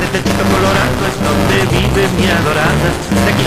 Techito colorado es donde vive mi adorada. De aquí